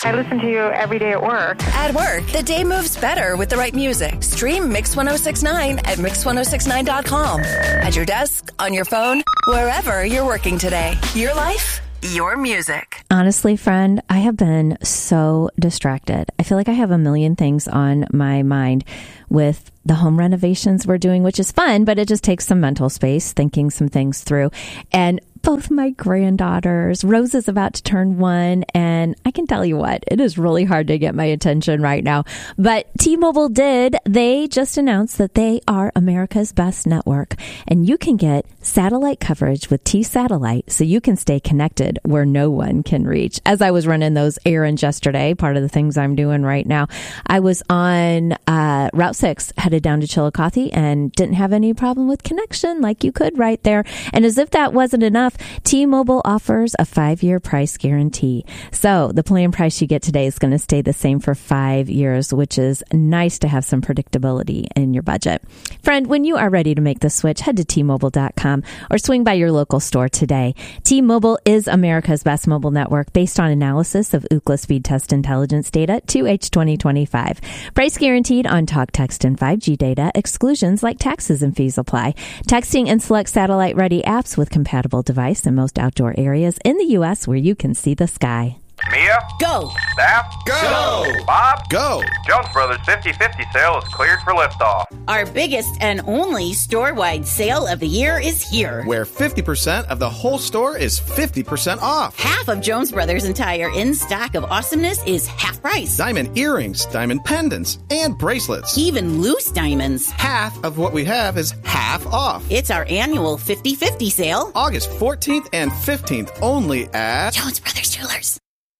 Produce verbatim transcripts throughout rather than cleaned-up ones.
I listen to you every day at work. At work, the day moves better with the right music. Stream Mix one oh six point nine at mix ten sixty-nine dot com. At your desk, on your phone, wherever you're working today. Your life, your music. Honestly, friend, I have been so distracted. I feel like I have a million things on my mind with the home renovations we're doing, which is fun, but it just takes some mental space thinking some things through. And both my granddaughters, Rose is about to turn one, and I can tell you what, it is really hard to get my attention right now. But T-Mobile did. They just announced that they are America's best network, and you can get satellite coverage with T-Satellite so you can stay connected where no one can reach. As I was running those errands yesterday, part of the things I'm doing right now, I was on uh, Route six, headed down to Chillicothe, and didn't have any problem with connection like you could right there. And as if that wasn't enough, T-Mobile offers a five-year price guarantee. So the plan price you get today is going to stay the same for five years, which is nice to have some predictability in your budget. Friend, when you are ready to make the switch, head to T Mobile dot com or swing by your local store today. T-Mobile is America's best mobile network based on analysis of Ookla Speed Test Intelligence data to H twenty twenty-five. Price guaranteed on talk, text, and five G data. Exclusions like taxes and fees apply. Texting and select satellite-ready apps with compatible device in most outdoor areas in the U S where you can see the sky. Mia? Go. Staff? Go. Bob? Go. Jones Brothers fifty-fifty sale is cleared for liftoff. Our biggest and only store-wide sale of the year is here. Where fifty percent of the whole store is fifty percent off. Half of Jones Brothers' entire in-stock of awesomeness is half price. Diamond earrings, diamond pendants, and bracelets. Even loose diamonds. Half of what we have is half off. It's our annual fifty-fifty sale. August fourteenth and fifteenth only at Jones Brothers Jewelers.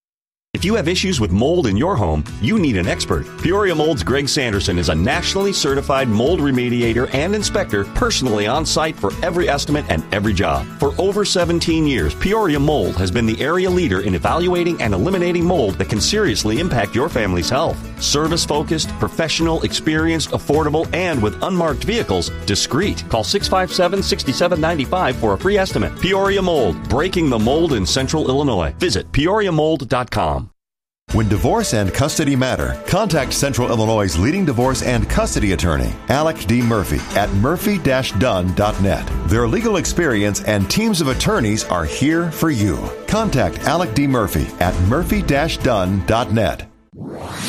If you have issues with mold in your home, you need an expert. Peoria Mold's Greg Sanderson is a nationally certified mold remediator and inspector personally on site for every estimate and every job. For over seventeen years, Peoria Mold has been the area leader in evaluating and eliminating mold that can seriously impact your family's health. Service-focused, professional, experienced, affordable, and with unmarked vehicles, discreet. Call six five seven, six seven nine five for a free estimate. Peoria Mold, breaking the mold in Central Illinois. Visit peoria mold dot com. When divorce and custody matter, contact Central Illinois' leading divorce and custody attorney, Alec D. Murphy, at murphy dash dunn dot net. Their legal experience and teams of attorneys are here for you. Contact Alec D. Murphy at murphy dash dunn dot net.